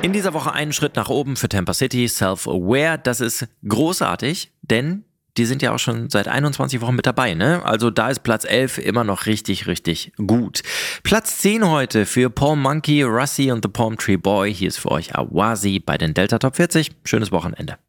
In dieser Woche einen Schritt nach oben für Tampa City, Self-Aware. Das ist großartig, denn die sind ja auch schon seit 21 Wochen mit dabei, ne? Also da ist Platz 11 immer noch richtig, richtig gut. Platz 10 heute für Paul Monkey, Russie und The Palm Tree Boy. Hier ist für euch Awazi bei den Delta Top 40. Schönes Wochenende.